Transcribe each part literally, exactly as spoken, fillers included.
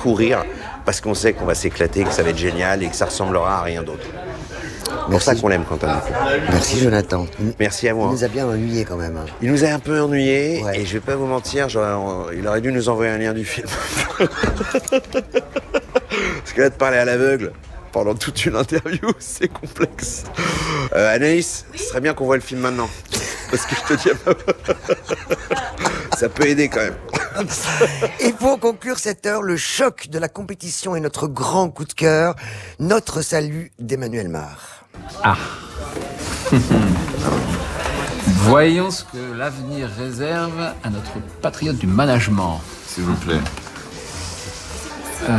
courir parce qu'on sait qu'on va s'éclater, que ça va être génial et que ça ressemblera à rien d'autre. C'est pour ça qu'on l'aime, Quentin Dupieux. Merci Jonathan. Merci à moi. Il nous a bien ennuyés quand même. Hein. Il nous a un peu ennuyés, ouais. et je vais pas vous mentir, genre, il aurait dû nous envoyer un lien du film. Parce que là, de parler à l'aveugle pendant toute une interview, c'est complexe. Euh, Anaïs, ce serait bien qu'on voit le film maintenant. Parce que je te dis, ça peut aider quand même. Et pour conclure cette heure, le choc de la compétition est notre grand coup de cœur, Notre salut d'Emmanuel Mar. Ah. Voyons ce que l'avenir réserve à notre patriote du management. S'il vous plaît. Euh...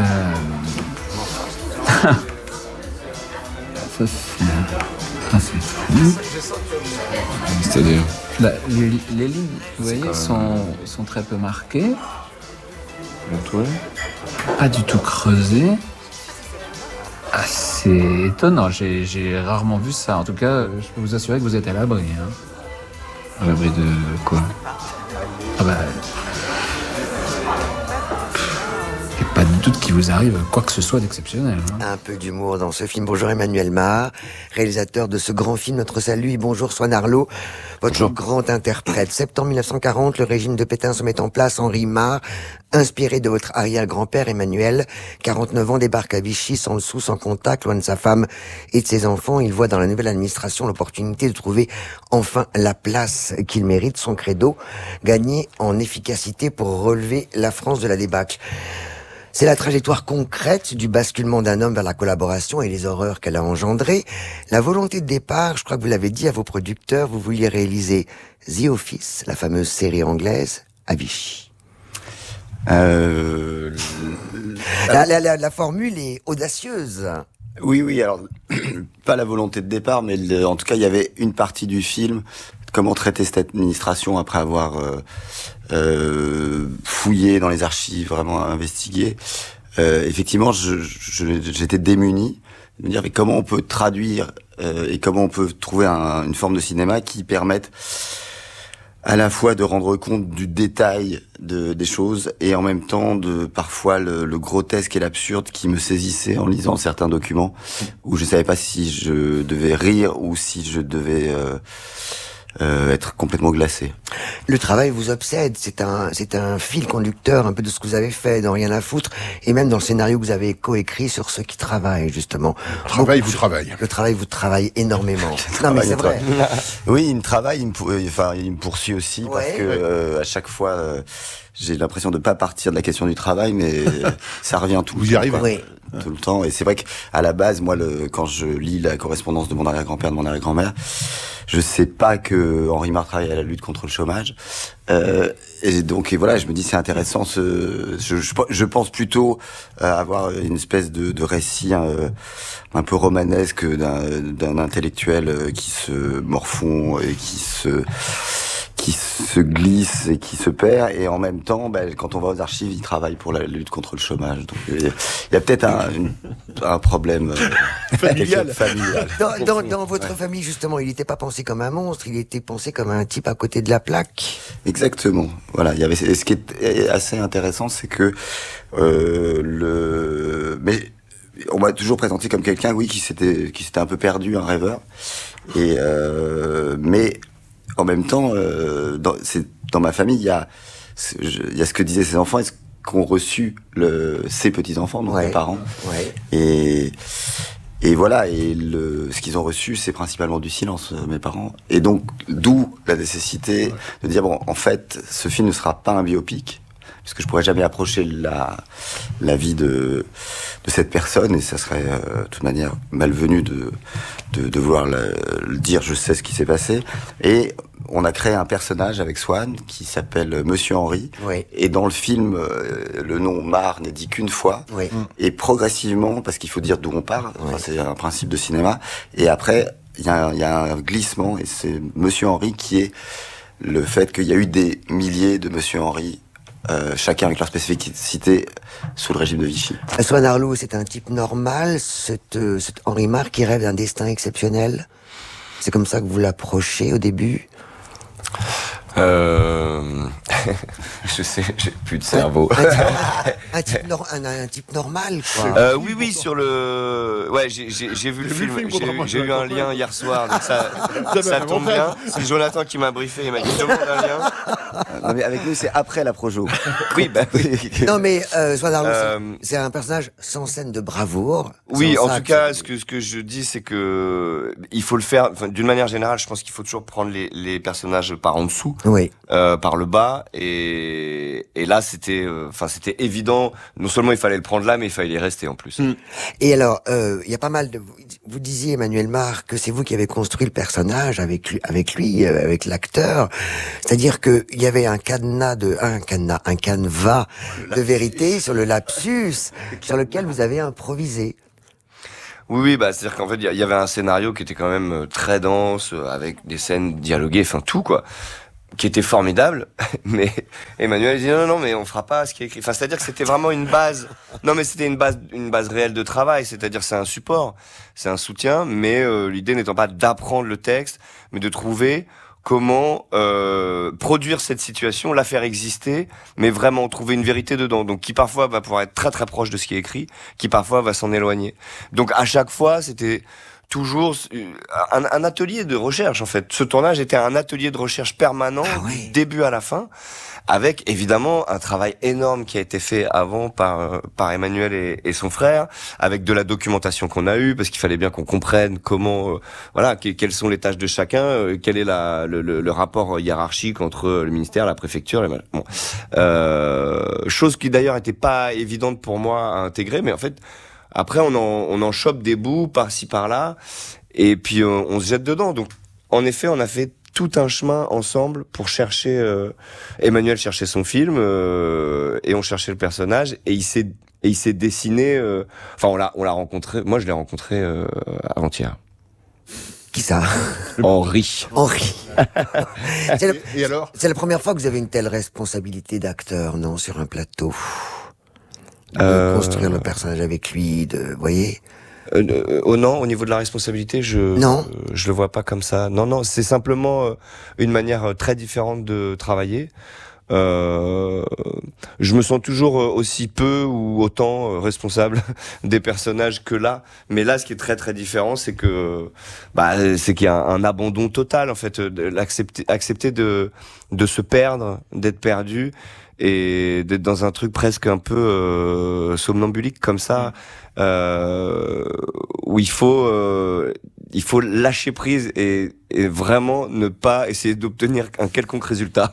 Ça c'est... Ah, c'est fou. C'est-à-dire Là, les, les lignes, vous voyez, sont, sont très peu marquées. Pas du tout creusées. Ah, c'est étonnant, j'ai, j'ai rarement vu ça. En tout cas, je peux vous assurer que vous êtes à l'abri. Hein. À l'abri de quoi? Ah bah... Il n'y a pas de doute qu'il vous arrive quoi que ce soit d'exceptionnel. Hein. Un peu d'humour dans ce film. Bonjour Emmanuel Mar, réalisateur de ce grand film Notre salut. Et bonjour Swan Arlo, votre bonjour. Grand interprète. Septembre mille neuf cent quarante, le régime de Pétain se met en place. Henri Mar, inspiré de votre arrière-grand-père Emmanuel, quarante-neuf ans, débarque à Vichy sans le sou, sans contact, loin de sa femme et de ses enfants. Il voit dans la nouvelle administration l'opportunité de trouver enfin la place qu'il mérite, son credo, gagner en efficacité pour relever la France de la débâcle. C'est la trajectoire concrète du basculement d'un homme vers la collaboration et les horreurs qu'elle a engendrées. La volonté de départ, je crois que vous l'avez dit à vos producteurs, vous vouliez réaliser The Office, la fameuse série anglaise, à Vichy. Euh... La, la, la, la formule est audacieuse. Oui, oui, alors, pas la volonté de départ, mais le, en tout cas, il y avait une partie du film, comment traiter cette administration après avoir euh, euh, fouillé dans les archives, vraiment investigué. Euh, effectivement, je, je, j'étais démuni de me dire mais comment on peut traduire euh, et comment on peut trouver un, une forme de cinéma qui permette à la fois de rendre compte du détail de, des choses et en même temps de parfois le, le grotesque et l'absurde qui me saisissait en lisant certains documents où je savais pas si je devais rire ou si je devais euh, euh, être complètement glacé. Le travail vous obsède, c'est un, c'est un fil conducteur un peu de ce que vous avez fait dans Rien à foutre et même dans le scénario que vous avez coécrit sur ceux qui travaillent justement. Le travail vous travaille. Le travail vous travaille énormément. Non mais c'est vrai. Oui, il me travaille, il me, pour... enfin, il me poursuit aussi ouais, parce que ouais. euh, à chaque fois, euh, j'ai l'impression de pas partir de la question du travail, mais ça revient tout. Vous y arrivez. Oui. Tout le temps. Et c'est vrai qu'à la base, moi, le, quand je lis la correspondance de mon arrière-grand-père, de mon arrière-grand-mère, je sais pas que Henri Mar travaille à la lutte contre le chômage. Euh, et donc, et voilà, je me dis c'est intéressant. Ce, je, je, je pense plutôt avoir une espèce de, de récit un, un peu romanesque d'un, d'un intellectuel qui se morfond et qui se qui se glisse et qui se perd, et en même temps, ben, quand on va aux archives, il travaille pour la lutte contre le chômage. Donc il y a, il y a peut-être un, une, un problème euh, familial. familial. Dans, dans, dans votre ouais. famille, justement, il n'était pas pensé comme un monstre, il était pensé comme un type à côté de la plaque. Exactement. Voilà. Il y avait. Et ce qui est assez intéressant, c'est que euh, le. Mais on m'a toujours présenté comme quelqu'un, oui, qui s'était, qui s'était un peu perdu, un rêveur. Et euh, mais en même temps, euh, dans, c'est, dans ma famille, il y a, il y a ce que disaient ses enfants et ce qu'ont reçu le, ses petits-enfants, donc ouais. mes parents. Ouais. Et, et voilà, et le, ce qu'ils ont reçu, c'est principalement du silence, mes parents. Et donc, d'où la nécessité ouais. de dire, bon, en fait, ce film ne sera pas un biopic, puisque je pourrais jamais approcher la, la vie de, de cette personne, et ça serait, euh, de toute manière, malvenu de, de, de vouloir le, le dire, je sais ce qui s'est passé. Et on a créé un personnage avec Swan qui s'appelle Monsieur Henri. Oui. Et dans le film, euh, le nom Mar n'est dit qu'une fois. Oui. Et progressivement, parce qu'il faut dire d'où on part, oui. enfin, c'est un principe de cinéma. Et après, il y, y a un glissement, et c'est Monsieur Henri qui est le fait qu'il y a eu des milliers de Monsieur Henri, euh, chacun avec leur spécificité, sous le régime de Vichy. Swan Arlo, c'est un type normal, cet, euh, cet Henri Mar qui rêve d'un destin exceptionnel. C'est comme ça que vous l'approchez au début? Euh... je sais, j'ai plus de cerveau. Un, type, un, type, nor- un, un type normal, quoi. Euh, oui, oui, sur le. Ouais, j'ai, j'ai, j'ai vu le film. J'ai, j'ai eu un lien hier soir, donc ça, ça tombe bien. C'est Jonathan qui m'a briefé. Il m'a dit demande un lien. Non, mais avec nous, c'est après la Projo. Oui, bah oui. Non, mais euh, Swan Arlo, Euh, c'est, c'est un personnage sans scène de bravoure. Oui, sans en ça, tout cas, c'est- ce que ce que je dis, c'est que il faut le faire. Enfin, d'une manière générale, je pense qu'il faut toujours prendre les, les personnages par en dessous, Oui. euh, par le bas, et et là, c'était, enfin, euh, c'était évident. Non seulement il fallait le prendre là, mais il fallait y rester en plus. Mm. Et alors, il euh, y a pas mal de. Vous disiez, Emmanuel Mar, que c'est vous qui avez construit le personnage avec lui, avec lui, euh, avec l'acteur. C'est-à-dire que il y avait un cadenas de, un cadenas, un canevas de vérité sur le lapsus, sur lequel vous avez improvisé. Oui, oui, bah, c'est-à-dire qu'en fait, il y avait un scénario qui était quand même euh, très dense, euh, avec des scènes dialoguées, enfin tout, quoi, qui était formidable. Mais Emmanuel dit non, non, mais on fera pas ce qui est écrit. Enfin, c'est-à-dire que c'était vraiment une base. Non, mais c'était une base, une base réelle de travail. C'est-à-dire, c'est un support, c'est un soutien, mais euh, l'idée n'étant pas d'apprendre le texte, mais de trouver comment euh, produire cette situation, la faire exister, mais vraiment trouver une vérité dedans. Donc qui parfois va pouvoir être très très proche de ce qui est écrit, qui parfois va s'en éloigner. Donc à chaque fois, c'était toujours un, un atelier de recherche en fait. Ce tournage était un atelier de recherche permanent, Ah oui. du début à la fin, avec évidemment un travail énorme qui a été fait avant par euh, par Emmanuel et, et son frère, avec de la documentation qu'on a eue, parce qu'il fallait bien qu'on comprenne comment, euh, voilà, que, quelles sont les tâches de chacun, euh, quel est la, le, le, le rapport hiérarchique entre le ministère, la préfecture, les, bon, euh, chose qui d'ailleurs était pas évidente pour moi à intégrer, mais en fait. Après, on en, on en chope des bouts par-ci par-là, et puis on, on se jette dedans. Donc, en effet, on a fait tout un chemin ensemble pour chercher. Euh, Emmanuel cherchait son film, euh, et on cherchait le personnage, et il s'est, et il s'est dessiné. Euh, enfin, on l'a, on l'a rencontré. Moi, je l'ai rencontré euh, avant-hier. Qui ça? Henri. Henri. c'est, le- Et alors c'est la première fois que vous avez une telle responsabilité d'acteur, non, sur un plateau. De Euh, construire le personnage avec lui, de, vous voyez. Euh, euh, oh non, au niveau de la responsabilité, je Non. euh, je le vois pas comme ça. Non, non, c'est simplement euh, une manière euh, très différente de travailler. Euh, je me sens toujours euh, aussi peu ou autant euh, responsable des personnages que là. Mais là, ce qui est très très différent, c'est que bah c'est qu'il y a un, un abandon total en fait, de l'accepter, accepter de de se perdre, d'être perdu. Et d'être dans un truc presque un peu euh, somnambulique comme ça, euh, où il faut euh, il faut lâcher prise et, et vraiment ne pas essayer d'obtenir un quelconque résultat.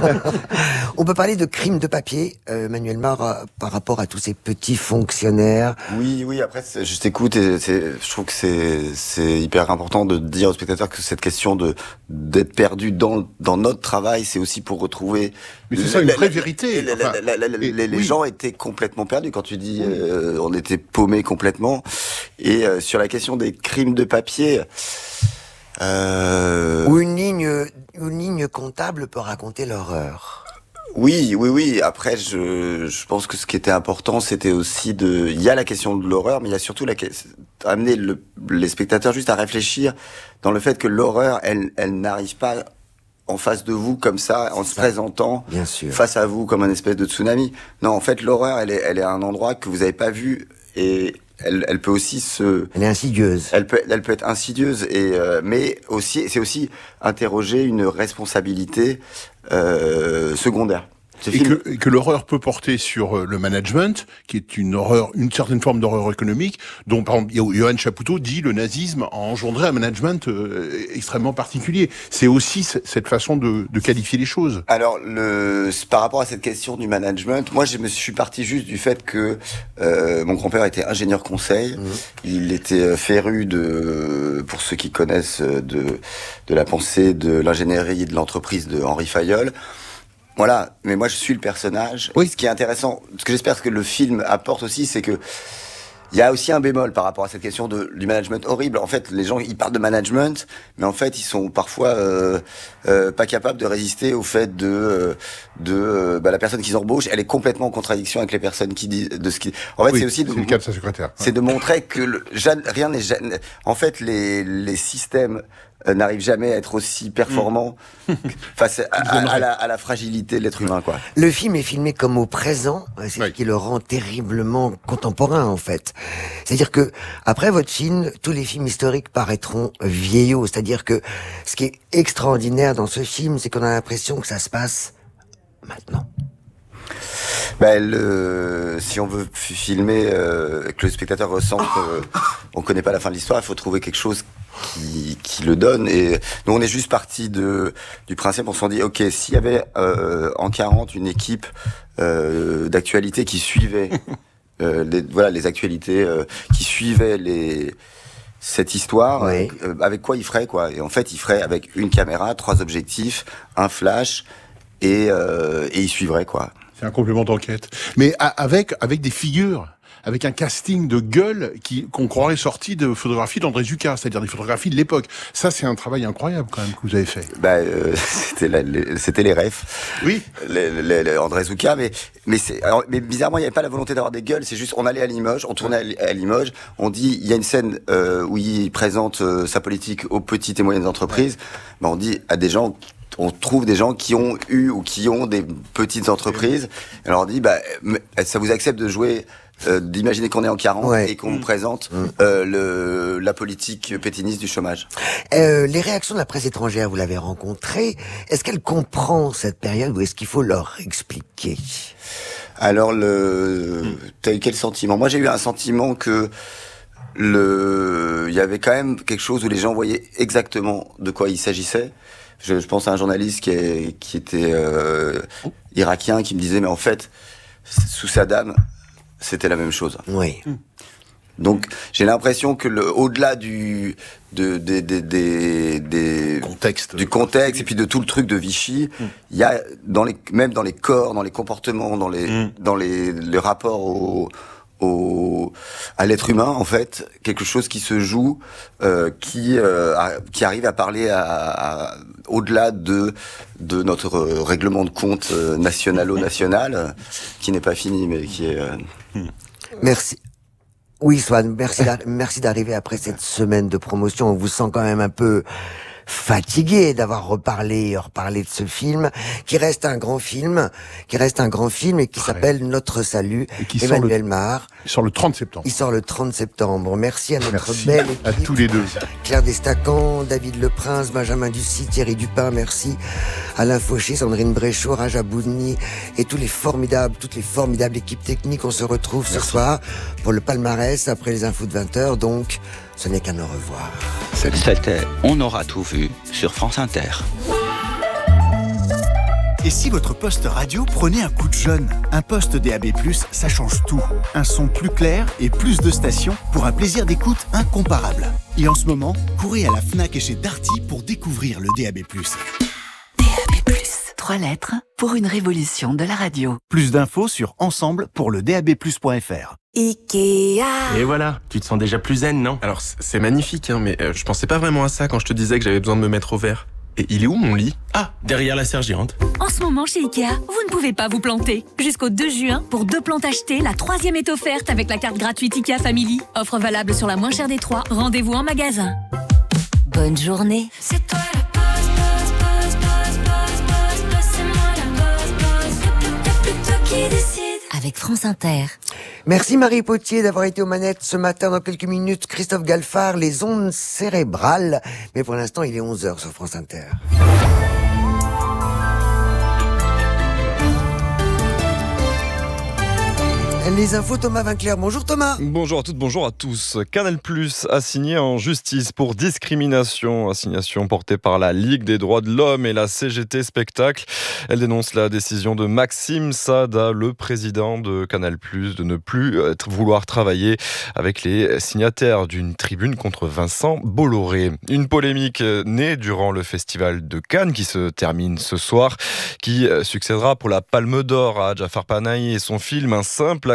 On peut parler de crime de papier, euh, Emmanuel Mar, euh, par rapport à tous ces petits fonctionnaires. Oui, oui, après, c'est- je t'écoute et c'est, je trouve que c'est, c'est hyper important de dire aux spectateurs que cette question de, d'être perdu dans, dans notre travail, c'est aussi pour retrouver. Mais c'est ça, une La- vraie la- vérité. la- la- Enfin, la- la- la- et- les les oui. gens étaient complètement perdus quand tu dis, euh, on était paumés complètement. Et euh, sur la question des crimes de papier, euh, Où une ligne, une ligne comptable peut raconter l'horreur. Oui, oui, oui. Après, je, je pense que ce qui était important, c'était aussi de. Il y a la question de l'horreur, mais il y a surtout la que- amener le, les spectateurs juste à réfléchir dans le fait que l'horreur, elle, elle n'arrive pas en face de vous comme ça, en se ça. présentant Bien sûr. face à vous comme un espèce de tsunami. Non, en fait, l'horreur, elle est, elle est à un endroit que vous n'avez pas vu et elle, elle peut aussi se. Elle est insidieuse. Elle peut, elle peut être insidieuse, et euh, mais aussi, c'est aussi interroger une responsabilité euh, secondaire. Ce Et film- que, et que l'horreur peut porter sur euh, le management, qui est une horreur, une certaine forme d'horreur économique, dont par exemple Yo- Johan Chapoutot dit le nazisme a engendré un management euh, extrêmement particulier. C'est aussi c- cette façon de, de qualifier les choses. Alors, le, par rapport à cette question du management, moi, je me suis parti juste du fait que euh, mon grand-père était ingénieur conseil. Mmh. Il était féru de, pour ceux qui connaissent, de, de la pensée de l'ingénierie de l'entreprise de Henri Fayol. Voilà, mais moi je suis le personnage. Oui. Ce qui est intéressant, ce que j'espère que le film apporte aussi, c'est que il y a aussi un bémol par rapport à cette question de, du management horrible. En fait, les gens, ils parlent de management, mais en fait, ils sont parfois euh, euh, pas capables de résister au fait de, euh, de euh, bah, la personne qu'ils embauchent, elle est complètement en contradiction avec les personnes qui disent de ce qui. En fait, Oui, c'est aussi de, le cas de sa secrétaire. c'est de montrer que le, jamais- rien n'est jamais. En fait, les, les systèmes euh, n'arrive jamais à être aussi performant mmh. face à, à, à, la, à la fragilité de l'être humain, quoi. Le film est filmé comme au présent, c'est oui. ce qui le rend terriblement contemporain, en fait. C'est-à-dire que, après votre film, tous les films historiques paraîtront vieillots. C'est-à-dire que, ce qui est extraordinaire dans ce film, c'est qu'on a l'impression que ça se passe maintenant. Ben, le, si on veut filmer, euh, que le spectateur ressente qu'on connaît pas la fin de l'histoire, il faut trouver quelque chose qui, qui le donne. Et nous, on est juste parti de du principe, on s'en dit, ok, s'il y avait euh, en quarante une équipe euh, d'actualité qui suivait, euh, les, voilà, les actualités euh, qui suivaient les cette histoire, oui. euh, avec quoi il ferait, quoi. Et en fait, il ferait avec une caméra, trois objectifs, un flash, et euh, et il suivrait, quoi. C'est un complément d'enquête. Mais avec avec des figures, avec un casting de gueule qui qu'on croirait sorti de photographies d'André Zucca, c'est-à-dire des photographies de l'époque. Ça, c'est un travail incroyable quand même que vous avez fait. Bah, euh, c'était la, les, c'était les refs. Oui. Les, les, les André Zucca, mais mais c'est alors, mais bizarrement, il n'y avait pas la volonté d'avoir des gueules. C'est juste, on allait à Limoges, on tournait à Limoges, on dit, il y a une scène euh, où il présente euh, sa politique aux petites et moyennes entreprises. Ouais. Bah, on dit à des gens. On trouve des gens qui ont eu ou qui ont des petites entreprises. Et on leur dit, bah, ça vous accepte de jouer, euh, d'imaginer qu'on est en quarante ouais. et qu'on mmh. vous présente mmh. euh, le, la politique pétiniste du chômage. Euh, les réactions de la presse étrangère, vous l'avez rencontrée. Est-ce qu'elle comprend cette période ou est-ce qu'il faut leur expliquer ? Alors, le, mmh. t'as eu quel sentiment ? Moi, j'ai eu un sentiment que le, il y avait quand même quelque chose où les gens voyaient exactement de quoi il s'agissait. Je, je pense à un journaliste qui, est, qui était euh, irakien qui me disait mais en fait sous Saddam c'était la même chose. Oui. Donc j'ai l'impression que le, au-delà du de, de, de, de, de, contexte du contexte et puis de tout le truc de Vichy, il mm. y a dans les même dans les corps, dans les comportements, dans les mm. dans les, les rapports au Au, à l'être humain, en fait, quelque chose qui se joue, euh, qui euh, a, qui arrive à parler à, à, au-delà de de notre règlement de compte euh, nationalo-national, euh, qui n'est pas fini, mais qui est. Euh... Merci. Oui, Swan, merci, d'ar- merci d'arriver après cette semaine de promotion. On vous sent quand même un peu fatigué d'avoir reparlé, reparlé de ce film, qui reste un grand film, qui reste un grand film et qui ouais. s'appelle Notre Salut, et qui Emmanuel Mar. Il sort le trente septembre. Il sort le trente septembre. Merci à notre merci belle équipe. À tous les deux. Claire Destacan, David Leprince, Benjamin Ducy, Thierry Dupin, merci. Alain Fauché, Sandrine Bréchot, Raja Boudni et tous les formidables, toutes les formidables équipes techniques. On se retrouve merci. ce soir pour le palmarès après les infos de vingt heures. Donc, ce n'est qu'un au revoir. Salut. C'était On aura tout vu sur France Inter. Et si votre poste radio prenait un coup de jeune ? Un poste D A B plus, ça change tout. Un son plus clair et plus de stations pour un plaisir d'écoute incomparable. Et en ce moment, courez à la Fnac et chez Darty pour découvrir le D A B plus. D A B plus, trois lettres pour une révolution de la radio. Plus d'infos sur ensemble pour le D A B plus point F R. Ikea. Et voilà, tu te sens déjà plus zen, non ? Alors, c'est magnifique, hein, mais euh, je pensais pas vraiment à ça quand je te disais que j'avais besoin de me mettre au vert. Et il est où mon lit ? Ah, derrière la sergente. En ce moment, chez Ikea, vous ne pouvez pas vous planter. Jusqu'au deux juin, pour deux plantes achetées, la troisième est offerte avec la carte gratuite Ikea Family. Offre valable sur la moins chère des trois. Rendez-vous en magasin. Bonne journée. C'est toi la boss, boss, boss, boss, boss, boss, boss, c'est moi la boss, boss, y'a plus toi qui décide. Avec France Inter. Merci Marie Potier d'avoir été aux manettes ce matin. Dans quelques minutes, Christophe Galfard, les ondes cérébrales. Mais pour l'instant, il est onze heures sur France Inter. Les infos, Thomas Vinclair. Bonjour Thomas. Bonjour à toutes, bonjour à tous. Canal plus assigné en justice pour discrimination. Assignation portée par la Ligue des droits de l'homme et la C G T Spectacle. Elle dénonce la décision de Maxime Saada, le président de Canal plus, de ne plus vouloir travailler avec les signataires d'une tribune contre Vincent Bolloré. Une polémique née durant le festival de Cannes qui se termine ce soir, qui succédera pour la Palme d'Or à Jafar Panahi et son film Un simple accident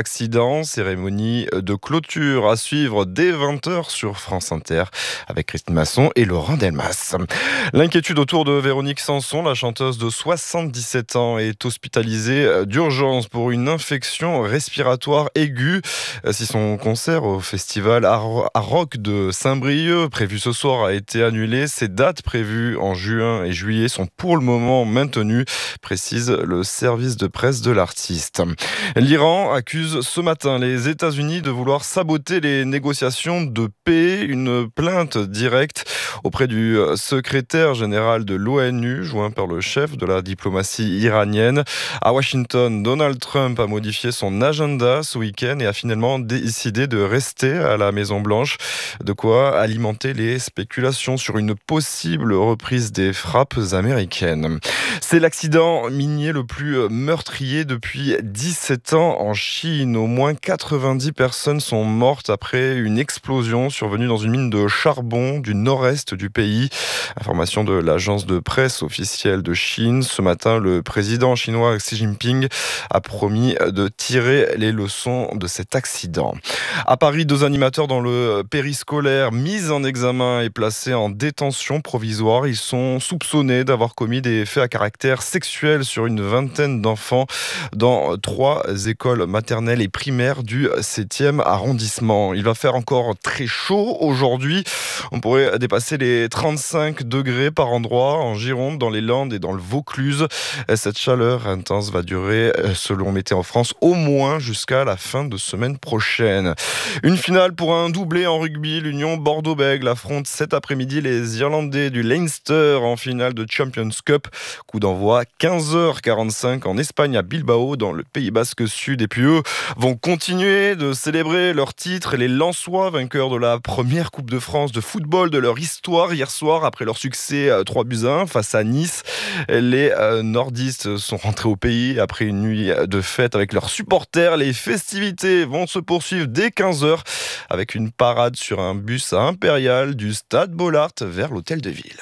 l'accident. Cérémonie de clôture à suivre dès vingt heures sur France Inter avec Christine Masson et Laurent Delmas. L'inquiétude autour de Véronique Sanson, la chanteuse de soixante-dix-sept ans, est hospitalisée d'urgence pour une infection respiratoire aiguë. Si son concert au festival Art Rock de Saint-Brieuc, prévu ce soir, a été annulé, ses dates prévues en juin et juillet sont pour le moment maintenues, précise le service de presse de l'artiste. L'Iran accuse ce matin les États-Unis de vouloir saboter les négociations de paix. Une plainte directe auprès du secrétaire général de l'ONU, joint par le chef de la diplomatie iranienne. À Washington, Donald Trump a modifié son agenda ce week-end et a finalement décidé de rester à la Maison-Blanche. De quoi alimenter les spéculations sur une possible reprise des frappes américaines. C'est l'accident minier le plus meurtrier depuis dix-sept ans en Chine. Au moins quatre-vingt-dix personnes sont mortes après une explosion survenue dans une mine de charbon du nord-est du pays. Information de l'agence de presse officielle de Chine. Ce matin, le président chinois Xi Jinping a promis de tirer les leçons de cet accident. À Paris, deux animateurs dans le périscolaire mis en examen et placés en détention provisoire. Ils sont soupçonnés d'avoir commis des faits à caractère sexuel sur une vingtaine d'enfants dans trois écoles maternelles et primaires du septième arrondissement. Il va faire encore très chaud aujourd'hui. On pourrait dépasser les trente-cinq degrés par endroit en Gironde, dans les Landes et dans le Vaucluse. Cette chaleur intense va durer, selon Météo France, au moins jusqu'à la fin de semaine prochaine. Une finale pour un doublé en rugby. L'Union Bordeaux-Bègles affronte cet après-midi les Irlandais du Leinster en finale de Champions Cup. Coup d'envoi quinze heures quarante-cinq en Espagne à Bilbao, dans le Pays Basque Sud. Et puis eux vont continuer de célébrer leur titre. Les Lensois, vainqueurs de la première Coupe de France de football de leur histoire hier soir, après leur succès trois buts à un face à Nice. Les euh, nordistes sont rentrés au pays après une nuit de fête avec leurs supporters. Les festivités vont se poursuivre dès quinze heures avec une parade sur un bus à Impérial du stade Bollaert vers l'hôtel de ville.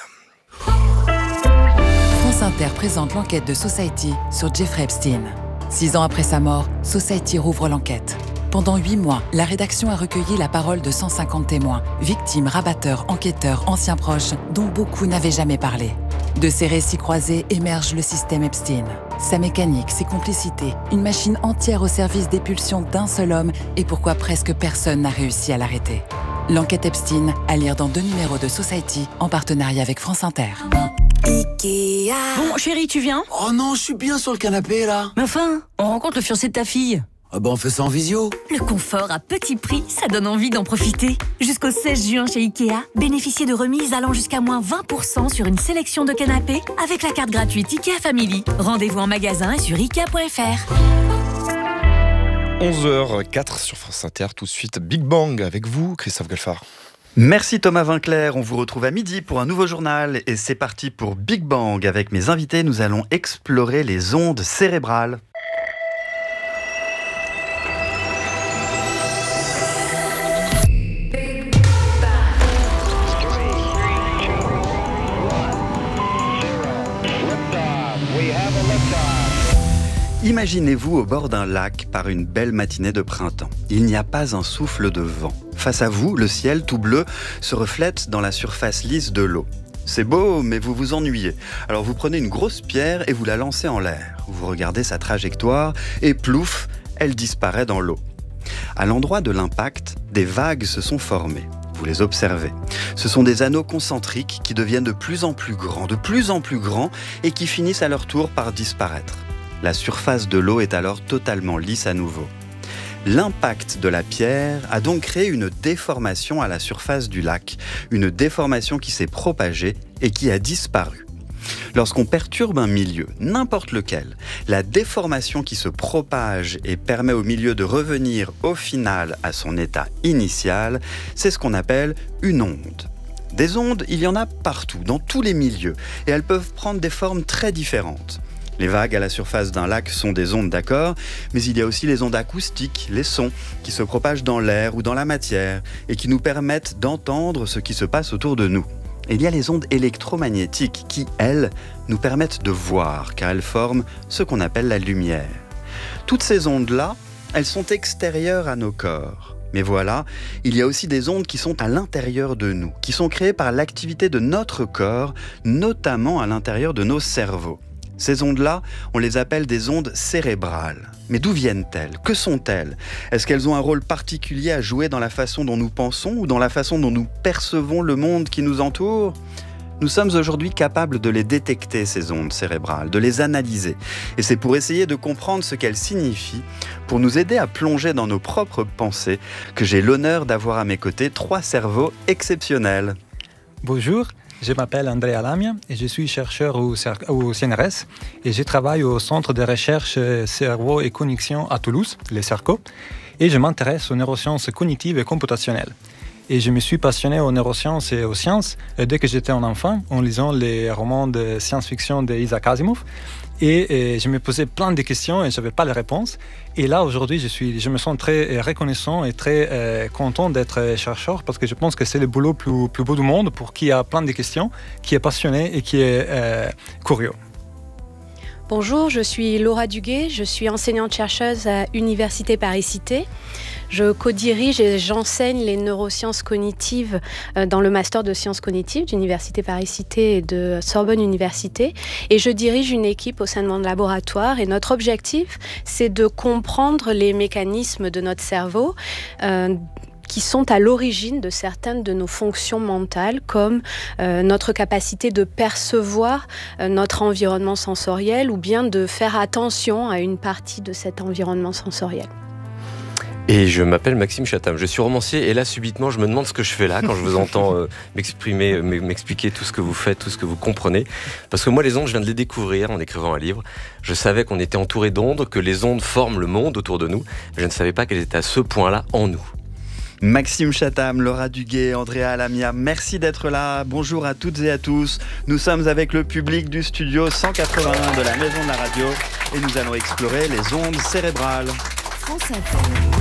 France Inter présente l'enquête de Society sur Jeffrey Epstein. Six ans après sa mort, Society rouvre l'enquête. Pendant huit mois, la rédaction a recueilli la parole de cent cinquante témoins, victimes, rabatteurs, enquêteurs, anciens proches, dont beaucoup n'avaient jamais parlé. De ces récits croisés émerge le système Epstein. Sa mécanique, ses complicités, une machine entière au service des pulsions d'un seul homme et pourquoi presque personne n'a réussi à l'arrêter. L'enquête Epstein, à lire dans deux numéros de Society, en partenariat avec France Inter. Ikea. Bon, chérie, tu viens? Oh non, je suis bien sur le canapé, là. Mais enfin, on rencontre le fiancé de ta fille. Ah bah on fait ça en visio. Le confort à petit prix, ça donne envie d'en profiter. Jusqu'au seize juin chez Ikea, bénéficiez de remises allant jusqu'à moins vingt pour cent sur une sélection de canapés avec la carte gratuite Ikea Family. Rendez-vous en magasin et sur ikea point f r. onze heures quatre sur France Inter, tout de suite Big Bang avec vous, Christophe Galfard. Merci Thomas Vinclair, on vous retrouve à midi pour un nouveau journal et c'est parti pour Big Bang. Avec mes invités, nous allons explorer les ondes cérébrales. Imaginez-vous au bord d'un lac par une belle matinée de printemps. Il n'y a pas un souffle de vent. Face à vous, le ciel tout bleu se reflète dans la surface lisse de l'eau. C'est beau, mais vous vous ennuyez. Alors vous prenez une grosse pierre et vous la lancez en l'air. Vous regardez sa trajectoire et plouf, elle disparaît dans l'eau. À l'endroit de l'impact, des vagues se sont formées. Vous les observez. Ce sont des anneaux concentriques qui deviennent de plus en plus grands, de plus en plus grands et qui finissent à leur tour par disparaître. La surface de l'eau est alors totalement lisse à nouveau. L'impact de la pierre a donc créé une déformation à la surface du lac, une déformation qui s'est propagée et qui a disparu. Lorsqu'on perturbe un milieu, n'importe lequel, la déformation qui se propage et permet au milieu de revenir au final à son état initial, c'est ce qu'on appelle une onde. Des ondes, il y en a partout, dans tous les milieux, et elles peuvent prendre des formes très différentes. Les vagues à la surface d'un lac sont des ondes, d'accord, mais il y a aussi les ondes acoustiques, les sons, qui se propagent dans l'air ou dans la matière et qui nous permettent d'entendre ce qui se passe autour de nous. Et il y a les ondes électromagnétiques qui, elles, nous permettent de voir, car elles forment ce qu'on appelle la lumière. Toutes ces ondes-là, elles sont extérieures à nos corps. Mais voilà, il y a aussi des ondes qui sont à l'intérieur de nous, qui sont créées par l'activité de notre corps, notamment à l'intérieur de nos cerveaux. Ces ondes-là, on les appelle des ondes cérébrales. Mais d'où viennent-elles ? Que sont-elles ? Est-ce qu'elles ont un rôle particulier à jouer dans la façon dont nous pensons ou dans la façon dont nous percevons le monde qui nous entoure ? Nous sommes aujourd'hui capables de les détecter, ces ondes cérébrales, de les analyser. Et c'est pour essayer de comprendre ce qu'elles signifient, pour nous aider à plonger dans nos propres pensées, que j'ai l'honneur d'avoir à mes côtés trois cerveaux exceptionnels. Bonjour, je m'appelle Andrea Lamia et je suis chercheur au, au C N R S et je travaille au Centre de recherche cerveau et connexion à Toulouse, le CERCO, et je m'intéresse aux neurosciences cognitives et computationnelles. Et je me suis passionné aux neurosciences et aux sciences dès que j'étais un enfant en lisant les romans de science-fiction d'Isaac Asimov. Et, et je me posais plein de questions et je n'avais pas les réponses. Et là, aujourd'hui, je, suis, je me sens très reconnaissant et très euh, content d'être chercheur parce que je pense que c'est le boulot plus, plus beau du monde pour qui a plein de questions, qui est passionné et qui est euh, curieux. Bonjour, je suis Laura Duguet, je suis enseignante-chercheuse à Université Paris-Cité. Je co-dirige et j'enseigne les neurosciences cognitives dans le master de sciences cognitives d'Université Paris-Cité et de Sorbonne Université. Et je dirige une équipe au sein de mon laboratoire. Et notre objectif, c'est de comprendre les mécanismes de notre cerveau euh, qui sont à l'origine de certaines de nos fonctions mentales, comme euh, notre capacité de percevoir euh, notre environnement sensoriel ou bien de faire attention à une partie de cet environnement sensoriel. Et je m'appelle Maxime Chatham, je suis romancier et là subitement je me demande ce que je fais là quand je vous entends euh, m'exprimer, m'expliquer tout ce que vous faites, tout ce que vous comprenez. Parce que moi les ondes, je viens de les découvrir en écrivant un livre. Je savais qu'on était entouré d'ondes, que les ondes forment le monde autour de nous. Mais je ne savais pas qu'elles étaient à ce point-là en nous. Maxime Chatham, Laura Duguet, Andrea Lamia, merci d'être là. Bonjour à toutes et à tous. Nous sommes avec le public du studio cent quatre-vingt-un de la Maison de la Radio et nous allons explorer les ondes cérébrales. France Inter.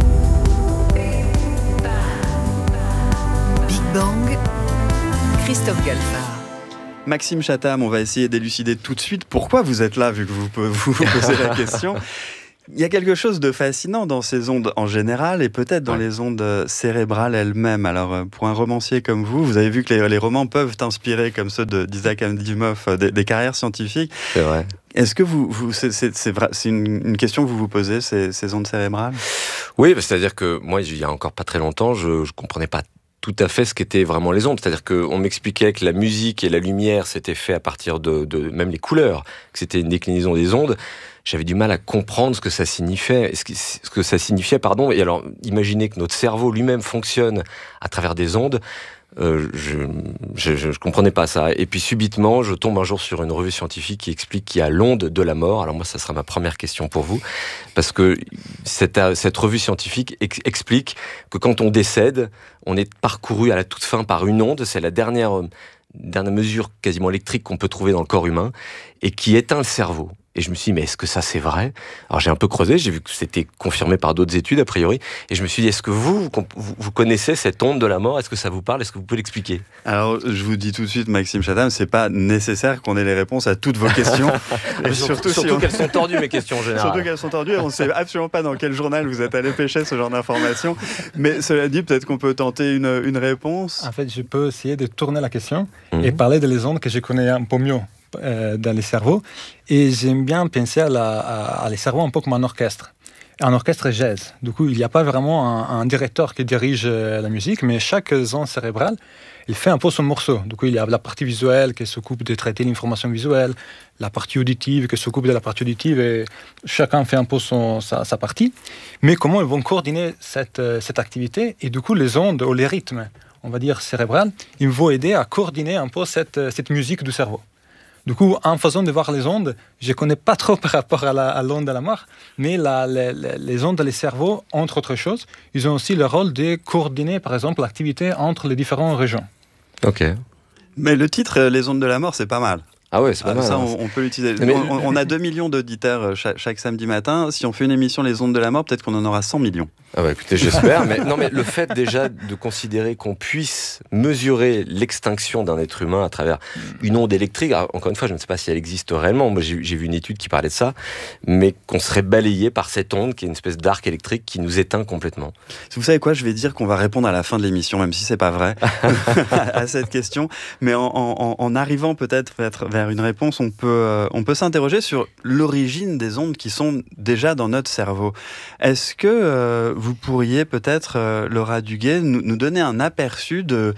Big Bang. Christophe Galfard. Maxime Chatham, on va essayer d'élucider tout de suite pourquoi vous êtes là, vu que vous vous, vous posez la question. Il y a quelque chose de fascinant dans ces ondes en général et peut-être dans ouais. les ondes cérébrales elles-mêmes. Alors, pour un romancier comme vous, vous avez vu que les, les romans peuvent inspirer, comme ceux de, d'Isaac Asimov, des, des carrières scientifiques. C'est vrai. Est-ce que vous, vous c'est, c'est, c'est, vrai, c'est une, une question que vous vous posez, ces, ces ondes cérébrales ? Oui, c'est-à-dire que moi, il y a encore pas très longtemps, je ne comprenais pas tout à fait ce qu'étaient vraiment les ondes. C'est-à-dire qu'on m'expliquait que la musique et la lumière s'étaient fait à partir de, de même les couleurs, que c'était une déclinaison des ondes. J'avais du mal à comprendre ce que ça signifiait, ce que ça signifiait, pardon. Et alors, imaginez que notre cerveau lui-même fonctionne à travers des ondes. Euh, je, je, je comprenais pas ça. Et puis subitement, je tombe un jour sur une revue scientifique qui explique qu'il y a l'onde de la mort. Alors moi, ça sera ma première question pour vous, parce que cette, cette revue scientifique ex- explique que quand on décède, on est parcouru à la toute fin par une onde. C'est la dernière, dernière mesure quasiment électrique qu'on peut trouver dans le corps humain et qui éteint le cerveau. Et je me suis dit, mais est-ce que ça c'est vrai ? Alors j'ai un peu creusé, j'ai vu que c'était confirmé par d'autres études a priori, et je me suis dit, est-ce que vous, vous, vous connaissez cette onde de la mort ? Est-ce que ça vous parle ? Est-ce que vous pouvez l'expliquer ? Alors je vous dis tout de suite, Maxime Chatham, c'est pas nécessaire qu'on ait les réponses à toutes vos questions. Et surtout, surtout, si surtout on... qu'elles sont tordues, mes questions en général. Surtout qu'elles sont tordues, on ne sait absolument pas dans quel journal vous êtes allé pêcher ce genre d'informations. Mais cela dit, peut-être qu'on peut tenter une, une réponse. En fait, je peux essayer de tourner la question mmh. et parler des ondes que je connais un peu mieux. Euh, dans les cerveaux, et j'aime bien penser à, la, à, à les cerveaux un peu comme un orchestre, un orchestre jazz. Du coup, il n'y a pas vraiment un, un directeur qui dirige la musique, mais chaque zone cérébrale, il fait un peu son morceau. Du coup, il y a la partie visuelle qui s'occupe de traiter l'information visuelle, la partie auditive qui s'occupe de la partie auditive, et chacun fait un peu son, sa, sa partie. Mais comment ils vont coordonner cette, cette activité, et du coup, les ondes ou les rythmes, on va dire cérébrales, ils vont aider à coordonner un peu cette, cette musique du cerveau. Du coup, en façon de voir les ondes, je ne connais pas trop par rapport à, la, à l'onde de la mort, mais la, les, les ondes des cerveaux, entre autres choses, ils ont aussi le rôle de coordonner, par exemple, l'activité entre les différentes régions. Ok. Mais le titre, Les ondes de la mort, c'est pas mal. Ah ouais, c'est pas Ah, mal. ça, hein. on, on peut l'utiliser. Mais- On, on a deux millions d'auditeurs chaque, chaque samedi matin. Si on fait une émission Les Ondes de la Mort, peut-être qu'on en aura cent millions. Ah bah écoutez, j'espère. mais non, mais le fait déjà de considérer qu'on puisse mesurer l'extinction d'un être humain à travers une onde électrique, alors, encore une fois, je ne sais pas si elle existe réellement. Moi, j'ai, j'ai vu une étude qui parlait de ça, mais qu'on serait balayé par cette onde qui est une espèce d'arc électrique qui nous éteint complètement. Vous savez quoi, je vais dire qu'on va répondre à la fin de l'émission, même si c'est pas vrai, à cette question. Mais en, en, en arrivant peut-être vers une réponse, on peut, euh, on peut s'interroger sur l'origine des ondes qui sont déjà dans notre cerveau. Est-ce que euh, vous pourriez peut-être, euh, Laura Duguay, nous, nous donner un aperçu de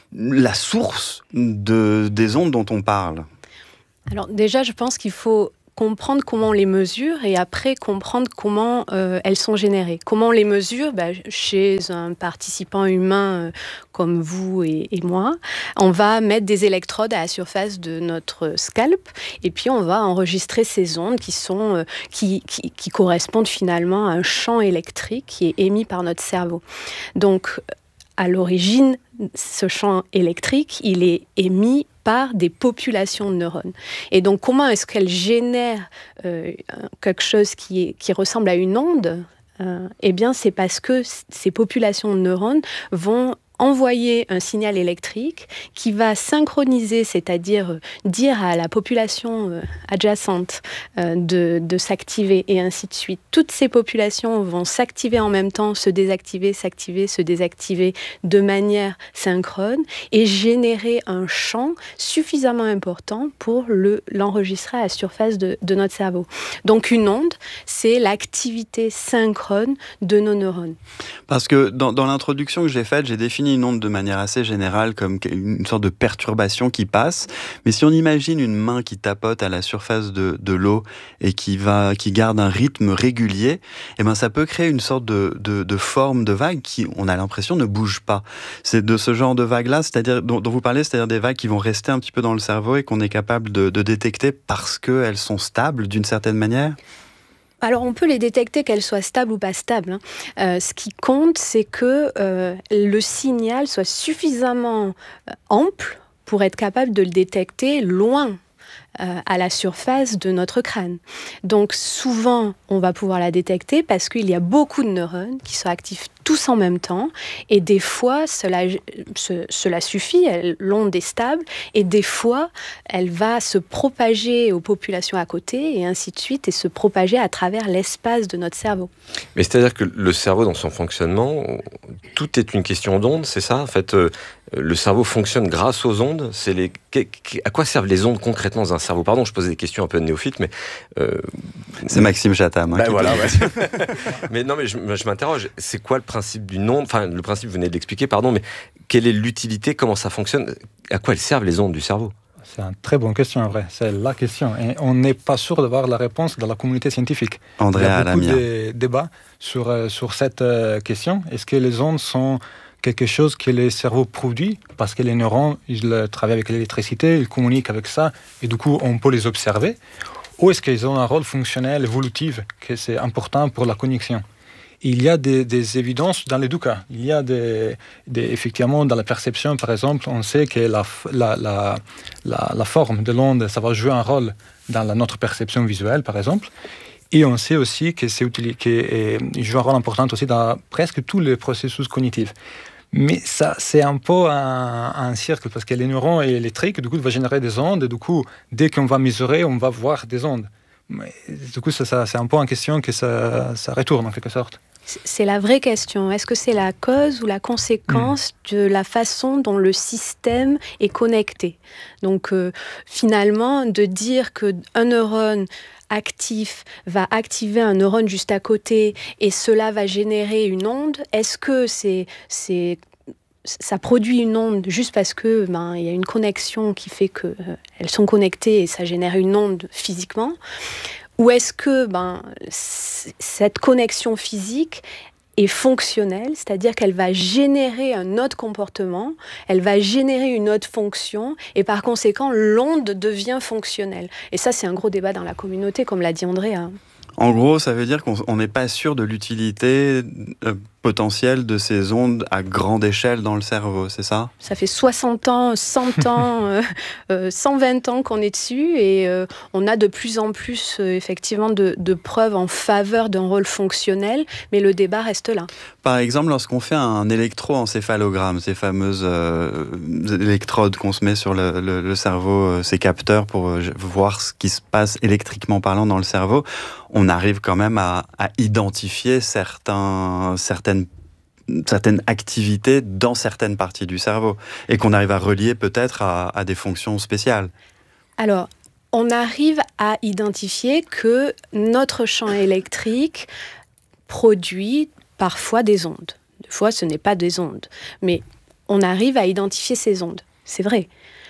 la source de, des ondes dont on parle ? Alors déjà, je pense qu'il faut comprendre comment on les mesure et après comprendre comment euh, elles sont générées. Comment on les mesure ? Bah, chez un participant humain euh, comme vous et, et moi, on va mettre des électrodes à la surface de notre scalp et puis on va enregistrer ces ondes qui, sont, euh, qui, qui, qui correspondent finalement à un champ électrique qui est émis par notre cerveau. Donc, à l'origine, ce champ électrique, il est émis par des populations de neurones. Et donc, comment est-ce qu'elles génèrent euh, quelque chose qui, est, qui ressemble à une onde ? euh, Eh bien, c'est parce que c- ces populations de neurones vont envoyer un signal électrique qui va synchroniser, c'est-à-dire euh, dire à la population euh, adjacente euh, de, de s'activer et ainsi de suite. Toutes ces populations vont s'activer en même temps, se désactiver, s'activer, se désactiver de manière synchrone et générer un champ suffisamment important pour le, l'enregistrer à la surface de, de notre cerveau. Donc une onde, c'est l'activité synchrone de nos neurones. Parce que dans, dans l'introduction que j'ai faite, j'ai défini une onde de manière assez générale comme une sorte de perturbation qui passe. Mais si on imagine une main qui tapote à la surface de, de l'eau et qui, va, qui garde un rythme régulier, eh ben ça peut créer une sorte de, de, de forme de vague qui, on a l'impression, ne bouge pas. C'est de ce genre de vague-là, c'est-à-dire dont, dont vous parlez, c'est-à-dire des vagues qui vont rester un petit peu dans le cerveau et qu'on est capable de, de détecter parce qu'elles sont stables d'une certaine manière ? Alors, on peut les détecter, qu'elles soient stables ou pas stables. Hein. Euh, ce qui compte, c'est que euh, le signal soit suffisamment euh, ample pour être capable de le détecter loin euh, à la surface de notre crâne. Donc, souvent, on va pouvoir la détecter parce qu'il y a beaucoup de neurones qui sont actifs tous en même temps, et des fois, cela, ce, cela suffit, elle, l'onde est stable, et des fois, elle va se propager aux populations à côté, et ainsi de suite, et se propager à travers l'espace de notre cerveau. Mais c'est-à-dire que le cerveau, dans son fonctionnement, tout est une question d'ondes, c'est ça ? En fait, euh, le cerveau fonctionne grâce aux ondes. C'est les... À quoi servent les ondes concrètement dans un cerveau ? Pardon, je posais des questions un peu de néophyte, mais... Euh... C'est Maxime Chatham. Hein, ben qui voilà, ouais. Mais non, mais je, je m'interroge. C'est quoi le principe d'une onde ? Enfin, le principe, vous venez de l'expliquer, pardon, mais quelle est l'utilité ? Comment ça fonctionne ? À quoi elles servent, les ondes du cerveau ? C'est une très bonne question, en vrai. C'est la question. Et on n'est pas sûr d'avoir la réponse dans la communauté scientifique. Andrea Il y a beaucoup Lamia. de débats sur, euh, sur cette euh, question. Est-ce que les ondes sont quelque chose que le cerveau produit parce que les neurones, ils travaillent avec l'électricité, ils communiquent avec ça, et du coup, on peut les observer ? Ou est-ce qu'ils ont un rôle fonctionnel, évolutif, que c'est important pour la connexion ? Il y a des, des évidences dans les deux cas. Il y a des, des, effectivement, dans la perception, par exemple, on sait que la, la, la, la, la forme de l'onde, ça va jouer un rôle dans la, notre perception visuelle, par exemple. Et on sait aussi que c'est utilisé, qu'il joue un rôle important aussi dans presque tous les processus cognitifs. Mais ça, c'est un peu un, un cercle, parce que les neurones électriques, du coup, vont générer des ondes, et du coup, dès qu'on va mesurer, on va voir des ondes. Mais, du coup, ça, ça, c'est un peu en question que ça, ça retourne, en quelque sorte. C'est la vraie question. Est-ce que c'est la cause ou la conséquence mmh. de la façon dont le système est connecté ? Donc, euh, finalement, de dire qu'un neurone actif va activer un neurone juste à côté et cela va générer une onde, est-ce que c'est, c'est, ça produit une onde juste parce que ben, y a une connexion qui fait qu'elles euh, sont connectées et ça génère une onde physiquement ? Ou est-ce que ben, c- cette connexion physique est fonctionnelle, c'est-à-dire qu'elle va générer un autre comportement, elle va générer une autre fonction, et par conséquent, l'onde devient fonctionnelle. Et ça, c'est un gros débat dans la communauté, comme l'a dit Andrea. En gros, ça veut dire qu'on n'est pas sûr de l'utilité euh, potentiel de ces ondes à grande échelle dans le cerveau, c'est ça ? Ça fait soixante ans, cent ans, euh, euh, cent vingt ans qu'on est dessus et euh, on a de plus en plus euh, effectivement de, de preuves en faveur d'un rôle fonctionnel, mais le débat reste là. Par exemple, lorsqu'on fait un électroencéphalogramme, ces fameuses euh, électrodes qu'on se met sur le, le, le cerveau, euh, ces capteurs pour euh, voir ce qui se passe électriquement parlant dans le cerveau, on arrive quand même à, à identifier certains, certaines, certaines activités dans certaines parties du cerveau et qu'on arrive à relier peut-être à, à des fonctions spéciales. Alors, on arrive à identifier que notre champ électrique produit parfois des ondes. Des fois, ce n'est pas des ondes, mais on arrive à identifier ces ondes. C'est vrai.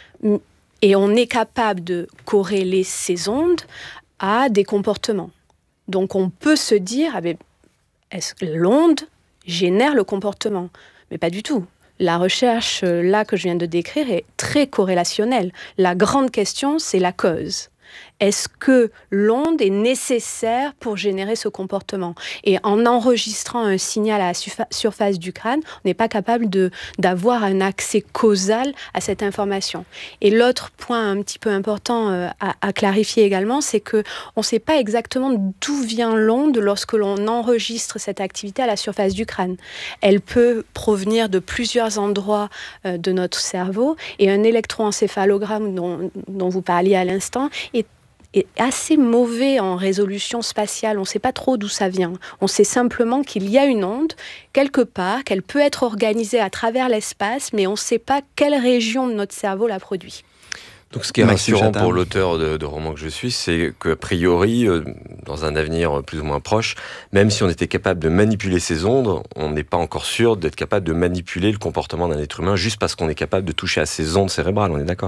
Et on est capable de corréler ces ondes à des comportements. Donc on peut se dire, ah ben, est-ce que l'onde génère le comportement ? Mais pas du tout. La recherche, là, que je viens de décrire, est très corrélationnelle. La grande question, c'est la cause. Est-ce que l'onde est nécessaire pour générer ce comportement ? Et en enregistrant un signal à la surfa- surface du crâne, on n'est pas capable de, d'avoir un accès causal à cette information. Et l'autre point un petit peu important euh, à, à clarifier également, c'est qu'on ne sait pas exactement d'où vient l'onde lorsque l'on enregistre cette activité à la surface du crâne. Elle peut provenir de plusieurs endroits euh, de notre cerveau, et un électroencéphalogramme dont, dont vous parliez à l'instant est est assez mauvais en résolution spatiale. On ne sait pas trop d'où ça vient. On sait simplement qu'il y a une onde quelque part, qu'elle peut être organisée à travers l'espace, mais on ne sait pas quelle région de notre cerveau la produit. Donc ce qui est Maxime rassurant Chatham. pour l'auteur de, de roman que je suis, c'est qu'a priori, euh, dans un avenir plus ou moins proche, même si on était capable de manipuler ces ondes, on n'est pas encore sûr d'être capable de manipuler le comportement d'un être humain juste parce qu'on est capable de toucher à ces ondes cérébrales, on est d'accord ?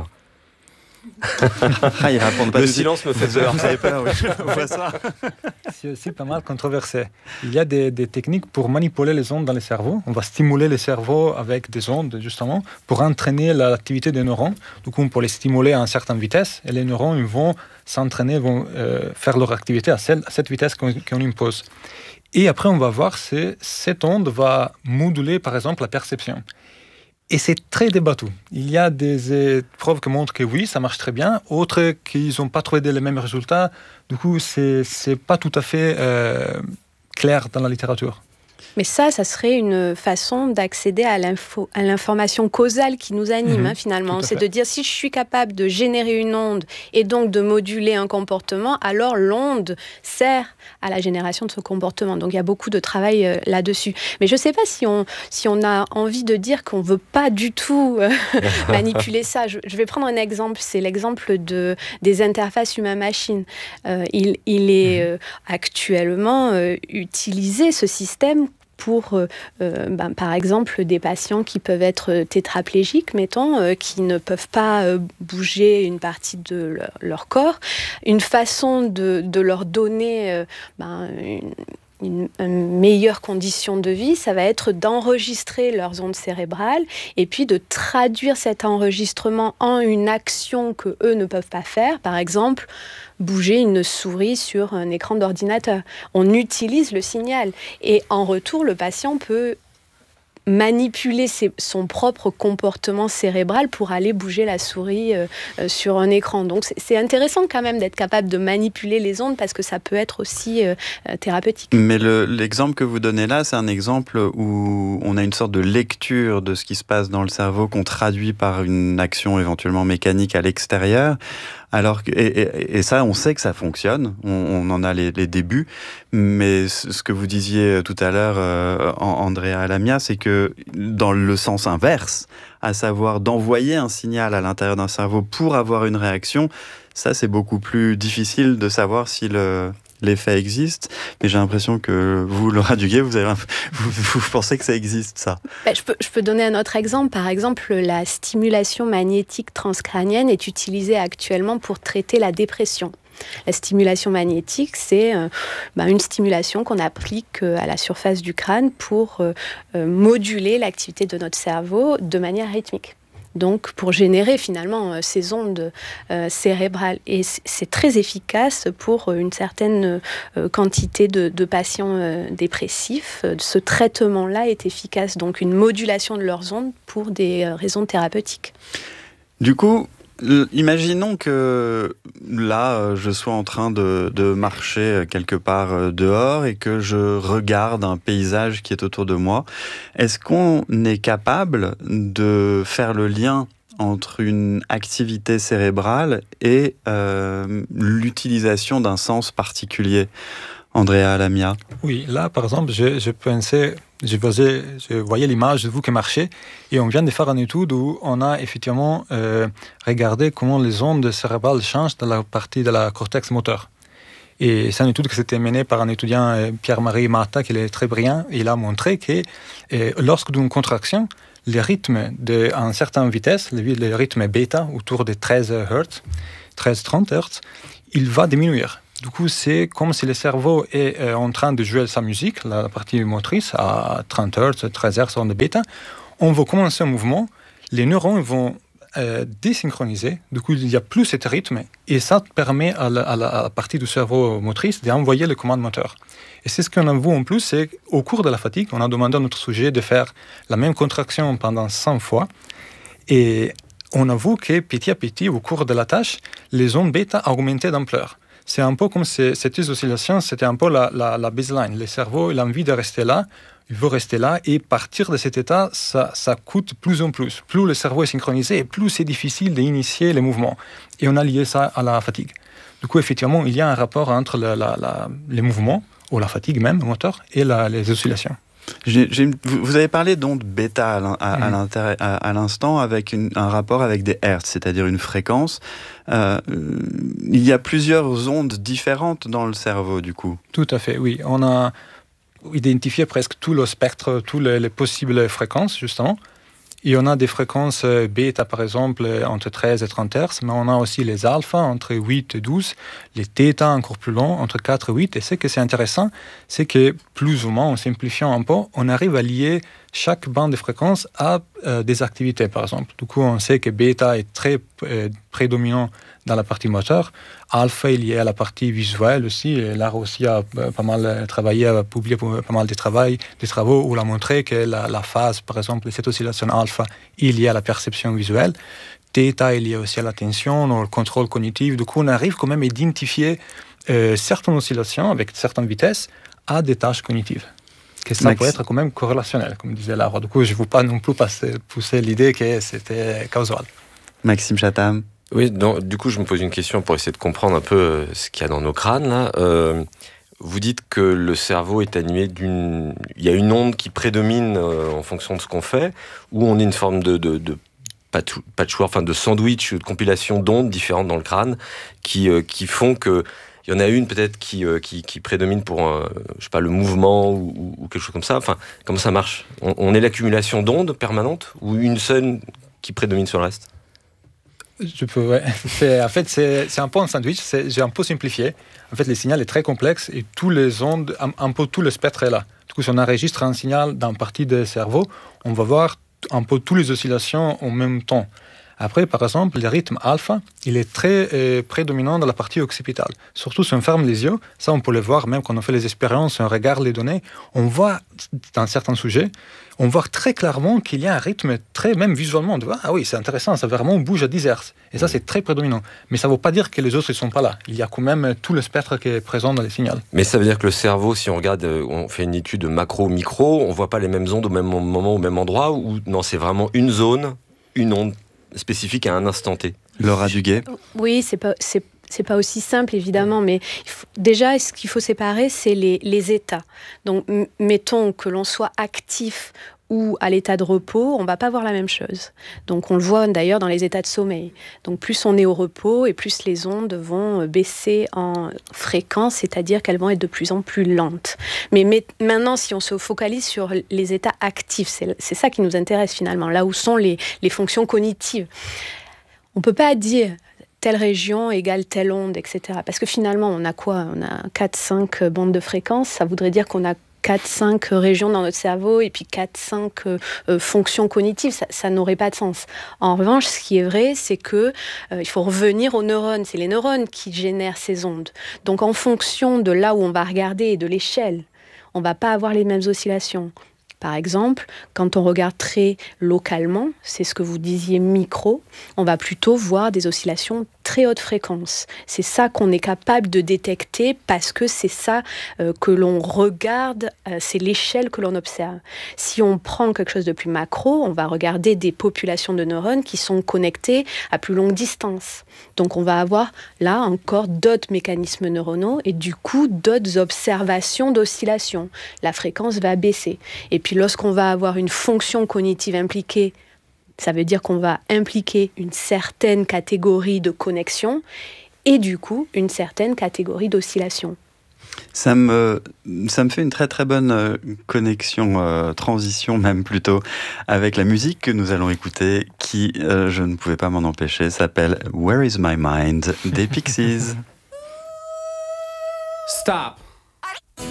Ah, ils répondent pas Le tout de silence suite. me fait peur. Vous avez peur, oui. On voit ça. C'est aussi pas mal controversé. Il y a des, des techniques pour manipuler les ondes dans le cerveau. On va stimuler le cerveau avec des ondes, justement, pour entraîner l'activité des neurones. Du coup, pour les stimuler à une certaine vitesse, et les neurones ils vont s'entraîner, vont euh, faire leur activité à, celle, à cette vitesse qu'on, qu'on impose. Et après, on va voir si cette onde va moduler, par exemple, la perception. Et c'est très débattu. Il y a des preuves qui montrent que oui, ça marche très bien. Autres qui n'ont pas trouvé les mêmes résultats. Du coup, ce n'est pas tout à fait euh, clair dans la littérature. Mais ça, ça serait une façon d'accéder à, l'info, à l'information causale qui nous anime, mmh, hein, finalement. C'est de dire, si je suis capable de générer une onde et donc de moduler un comportement, alors l'onde sert à la génération de ce comportement. Donc il y a beaucoup de travail euh, là-dessus. Mais je ne sais pas si on, si on a envie de dire qu'on ne veut pas du tout euh, manipuler ça. Je, je vais prendre un exemple. C'est l'exemple de, des interfaces humain-machine. Euh, il, il est euh, actuellement euh, utilisé, ce système, pour, euh, ben, par exemple, des patients qui peuvent être tétraplégiques, mettons, euh, qui ne peuvent pas euh, bouger une partie de leur, leur corps. Une façon de, de leur donner euh, ben, une, une, une meilleure condition de vie, ça va être d'enregistrer leurs ondes cérébrales et puis de traduire cet enregistrement en une action que eux ne peuvent pas faire. Par exemple, bouger une souris sur un écran d'ordinateur. On utilise le signal et en retour, le patient peut manipuler ses, son propre comportement cérébral pour aller bouger la souris euh, euh, sur un écran. Donc c'est, c'est intéressant quand même d'être capable de manipuler les ondes parce que ça peut être aussi euh, euh, thérapeutique. Mais le, l'exemple que vous donnez là, c'est un exemple où on a une sorte de lecture de ce qui se passe dans le cerveau qu'on traduit par une action éventuellement mécanique à l'extérieur. Alors que, et, et, et ça, on sait que ça fonctionne, on, on en a les, les débuts, mais ce que vous disiez tout à l'heure, euh, Andrea Alamia, c'est que dans le sens inverse, à savoir d'envoyer un signal à l'intérieur d'un cerveau pour avoir une réaction, ça c'est beaucoup plus difficile de savoir si le... l'effet existe, mais j'ai l'impression que vous, Laura Duguay, vous, avez, vous, vous pensez que ça existe, ça. Ben, je, peux, je peux donner un autre exemple. Par exemple, la stimulation magnétique transcrânienne est utilisée actuellement pour traiter la dépression. La stimulation magnétique, c'est euh, ben, une stimulation qu'on applique euh, à la surface du crâne pour euh, euh, moduler l'activité de notre cerveau de manière rythmique. donc pour générer finalement euh, ces ondes euh, cérébrales. Et c- c'est très efficace pour euh, une certaine euh, quantité de, de patients euh, dépressifs. Euh, Ce traitement-là est efficace, donc une modulation de leurs ondes pour des euh, raisons thérapeutiques. Du coup, l- imaginons que là, euh, je sois en train de, de marcher euh, quelque part euh, dehors et que je regarde un paysage qui est autour de moi. Est-ce qu'on est capable de faire le lien entre une activité cérébrale et euh, l'utilisation d'un sens particulier? Andrea Lamia. Oui, là, par exemple, je, je pensais, je voyais, je voyais l'image de vous qui marchez, et on vient de faire une étude où on a effectivement euh, regardé comment les ondes cérébrales changent dans la partie de la cortex moteur. Et c'est une étude qui s'était menée par un étudiant, euh, Pierre-Marie Marta, qui est très brillant, et il a montré que euh, lorsque d'une contraction, le rythme de, à une certaine vitesse, le, le rythme bêta, autour de treize hertz, treize trente hertz, il va diminuer. Du coup, c'est comme si le cerveau est euh, en train de jouer sa musique, la partie motrice, à trente hertz, treize hertz en bêta. On va commencer un mouvement, les neurones vont euh, désynchroniser, du coup, il n'y a plus ce rythme, et ça permet à la, à la, à la partie du cerveau motrice d'envoyer les commandes moteurs. Et c'est ce qu'on a vu en plus, c'est qu'au cours de la fatigue, on a demandé à notre sujet de faire la même contraction pendant cent fois, et on a vu que petit à petit, au cours de la tâche, les ondes bêta augmentaient d'ampleur. C'est un peu comme si cette oscillation, c'était un peu la, la, la baseline. Le cerveau, il a envie de rester là, il veut rester là, et partir de cet état, ça, ça coûte plus en plus. Plus le cerveau est synchronisé, et plus c'est difficile d'initier les mouvements. Et on a lié ça à la fatigue. Du coup, effectivement, il y a un rapport entre la, la, la, les mouvements, ou la fatigue même, moteur, et la, les oscillations. J'ai, j'ai, vous avez parlé d'ondes bêta à, l'in, à, mmh. à, à l'instant avec une, un rapport avec des hertz, c'est-à-dire une fréquence. Euh, il y a plusieurs ondes différentes dans le cerveau, du coup. Tout à fait, oui. On a identifié presque tout le spectre, toutes les, les possibles fréquences, justement. Et on a des fréquences bêta, par exemple, entre treize et trente hertz, mais on a aussi les alpha, entre huit et douze, les θ encore plus longs, entre quatre et huit. Et ce que c'est intéressant, c'est que, plus ou moins, en simplifiant un peu, on arrive à lier chaque bande de fréquences à euh, des activités, par exemple. Du coup, on sait que bêta est très euh, prédominant dans la partie moteur. Alpha est lié à la partie visuelle aussi. Et Lara aussi a euh, pas mal travaillé, a publié pas mal de, travail, de travaux où il a montré que la, la phase, par exemple, de cette oscillation alpha est liée à la perception visuelle. θ est lié aussi à l'attention, au contrôle cognitif. Du coup, on arrive quand même à identifier euh, certaines oscillations avec certaines vitesses à des tâches cognitives. Que ça Max... peut être quand même corrélationnel, comme disait Lara. Du coup, je ne veux pas non plus passer, pousser l'idée que c'était causal. Maxime Chatham. Oui, donc, du coup, je me pose une question pour essayer de comprendre un peu euh, ce qu'il y a dans nos crânes, là. Euh, vous dites que le cerveau est animé d'une... Il y a une onde qui prédomine euh, en fonction de ce qu'on fait, ou on est une forme de... de, de patchwork, enfin de sandwich, de compilation d'ondes différentes dans le crâne qui, euh, qui font que il y en a une peut-être qui, euh, qui, qui prédomine pour euh, je sais pas, le mouvement ou, ou quelque chose comme ça. Enfin, comment ça marche? on, on est l'accumulation d'ondes permanentes ou une seule qui prédomine sur le reste? Je peux, ouais. C'est, en fait, c'est, c'est un peu un sandwich, c'est, j'ai un peu simplifié. En fait, le signal est très complexe et tous les ondes, un, un peu tout le spectre est là. Du coup, si on enregistre un signal dans une partie du cerveau, on va voir un peu toutes les oscillations en même temps. Après, par exemple, le rythme alpha, il est très euh, prédominant dans la partie occipitale. Surtout si on ferme les yeux, ça on peut le voir même quand on fait les expériences, on regarde les données, on voit dans certains sujets, on voit très clairement qu'il y a un rythme très, même visuellement, on voit, ah oui, c'est intéressant, ça vraiment bouge à dix hertz. Et ça, c'est très prédominant. Mais ça ne veut pas dire que les autres ne sont pas là. Il y a quand même tout le spectre qui est présent dans les signaux. Mais ça veut dire que le cerveau, si on regarde, on fait une étude macro-micro, on ne voit pas les mêmes ondes au même moment, au même endroit, ou non, c'est vraiment une zone, une onde spécifique à un instant T. Laura Duguay. Oui, c'est pas, c'est, c'est pas aussi simple, évidemment, mais il faut, déjà, ce qu'il faut séparer, c'est les, les états. Donc, m- mettons que l'on soit actif ou à l'état de repos, on ne va pas voir la même chose. Donc, on le voit d'ailleurs dans les états de sommeil. Donc, plus on est au repos et plus les ondes vont baisser en fréquence, c'est-à-dire qu'elles vont être de plus en plus lentes. Mais, mais maintenant, si on se focalise sur les états actifs, c'est, c'est ça qui nous intéresse finalement, là où sont les, les fonctions cognitives. On ne peut pas dire telle région égale telle onde, et cetera. Parce que finalement, on a quoi? On a quatre cinq bandes de fréquences. Ça voudrait dire qu'on a quatre cinq régions dans notre cerveau et puis quatre cinq euh, euh, fonctions cognitives, ça, ça n'aurait pas de sens. En revanche, ce qui est vrai, c'est que euh, il faut revenir aux neurones. C'est les neurones qui génèrent ces ondes. Donc, en fonction de là où on va regarder et de l'échelle, on ne va pas avoir les mêmes oscillations. Par exemple, quand on regarde très localement, c'est ce que vous disiez micro, on va plutôt voir des oscillations très haute fréquence. C'est ça qu'on est capable de détecter parce que c'est ça euh, que l'on regarde, euh, c'est l'échelle que l'on observe. Si on prend quelque chose de plus macro, on va regarder des populations de neurones qui sont connectées à plus longue distance. Donc on va avoir là encore d'autres mécanismes neuronaux et du coup d'autres observations d'oscillation. La fréquence va baisser. Et puis lorsqu'on va avoir une fonction cognitive impliquée, ça veut dire qu'on va impliquer une certaine catégorie de connexion et du coup une certaine catégorie d'oscillation. Ça me, ça me fait une très très bonne euh, connexion, euh, transition même plutôt, avec la musique que nous allons écouter, qui, euh, je ne pouvais pas m'en empêcher, s'appelle Where is my mind des Pixies. Stop.